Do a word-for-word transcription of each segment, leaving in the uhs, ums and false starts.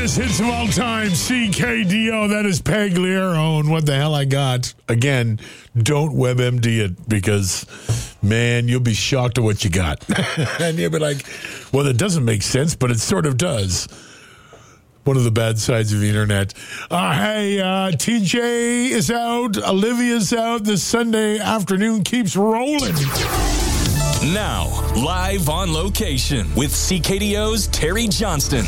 Greatest hits of all time, C K D O. That is Pagliaro and What the Hell I Got. Again, don't WebMD it because, man, you'll be shocked at what you got. And you'll be like, well, that doesn't make sense, but it sort of does. One of the bad sides of the internet. Uh, hey, uh, T J is out. Olivia's out. This Sunday afternoon keeps rolling. Now, live on location with C K D O's Terry Johnston.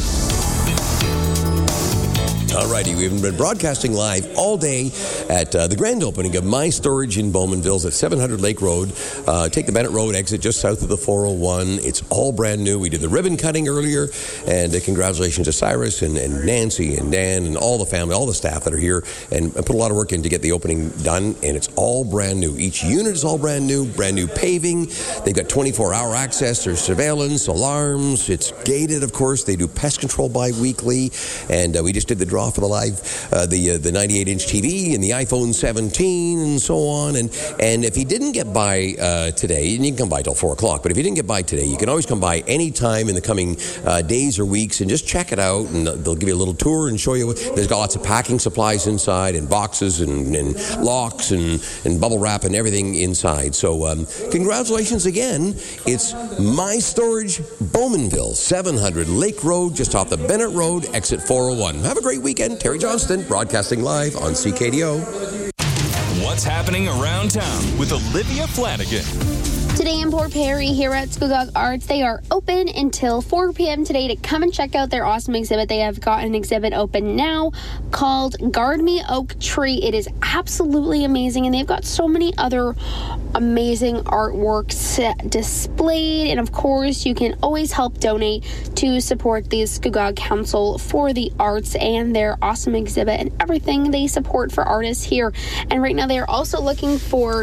Alrighty, we've been broadcasting live all day at uh, the grand opening of My Storage in Bowmanville at seven hundred Lake Road. Uh, take the Bennett Road exit just south of the four oh one. It's all brand new. We did the ribbon cutting earlier, and uh, congratulations to Cyrus and, and Nancy and Dan and all the family, all the staff that are here, and, and put a lot of work in to get the opening done, and it's all brand new. Each unit is all brand new, brand new paving. They've got twenty-four hour access. There's surveillance, alarms. It's gated, of course. They do pest control bi-weekly, and uh, we just did the draw for the live, uh, the uh, the ninety-eight inch T V and the iPhone seventeen and so on. And and if you didn't get by uh, today, and you can come by till four o'clock, but if you didn't get by today, you can always come by any time in the coming uh, days or weeks and just check it out, and they'll give you a little tour and show you what, there's got lots of packing supplies inside, and boxes and, and locks and, and bubble wrap and everything inside. So um, congratulations again. It's My Storage Bowmanville, seven hundred Lake Road, just off the Bennett Road, exit four oh one. Have a great weekend. Terry Johnston, broadcasting live on C K D O. What's happening around town with Olivia Flanagan? Today in Port Perry, here at Scugog Arts, they are open until four p.m. today to come and check out their awesome exhibit. They have got an exhibit open now called Guard Me Oak Tree. It is absolutely amazing, and they've got so many other amazing artworks displayed. And of course, you can always help donate to support the Scugog Council for the Arts and their awesome exhibit and everything they support for artists here. And right now, they are also looking for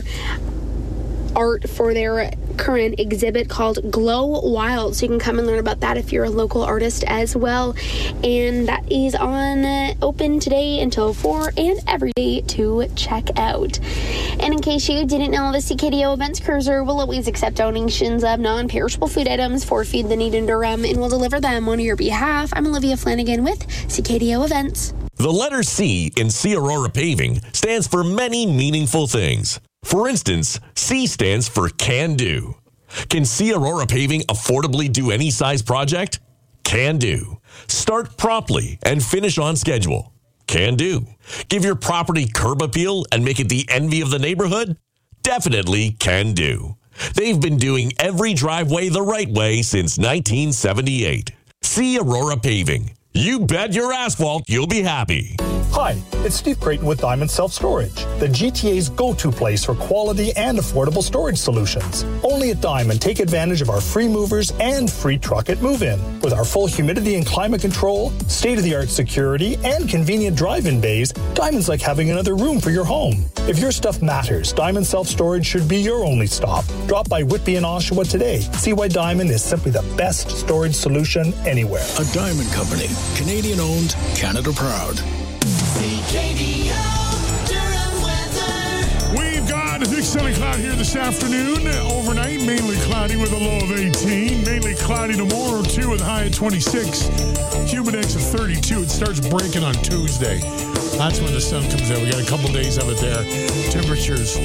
art for their current exhibit called Glow Wild, so you can come and learn about that if you're a local artist as well. And that is on uh, open today until four and every day to check out. And in case you didn't know, the C K D O Events Cruiser will always accept donations of non-perishable food items for Feed the Need in Durham and will deliver them on your behalf. I'm Olivia Flanagan with C K D O Events. The letter C in C Aurora Paving stands for many meaningful things. For instance, C stands for Can Do. Can C Aurora Paving affordably do any size project? Can do. Start promptly and finish on schedule? Can do. Give your property curb appeal and make it the envy of the neighborhood? Definitely can do. They've been doing every driveway the right way since nineteen seventy-eight. C Aurora Paving. You bet your asphalt you'll be happy. Hi, it's Steve Creighton with Diamond Self Storage, the G T A's go-to place for quality and affordable storage solutions. Only at Diamond, take advantage of our free movers and free truck at move-in. With our full humidity and climate control, state-of-the-art security, and convenient drive-in bays, Diamond's like having another room for your home. If your stuff matters, Diamond Self Storage should be your only stop. Drop by Whitby and Oshawa today. See why Diamond is simply the best storage solution anywhere. A Diamond Company, Canadian owned, Canada proud. C K D O Durham weather. We've got a thick sunny cloud here this afternoon. Overnight, mainly cloudy with a low of eighteen. Mainly cloudy tomorrow, too, with a high of twenty-six. Humid index of thirty-two. It starts breaking on Tuesday. That's when the sun comes out. We got a couple days of it there. Temperatures